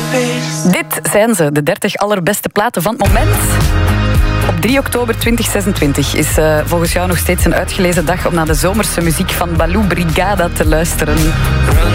Dit zijn ze, de 30 allerbeste platen van het moment. Op 3 oktober 2026 is volgens jou nog steeds een uitgelezen dag om naar de zomerse muziek van Baloo Brigada te luisteren.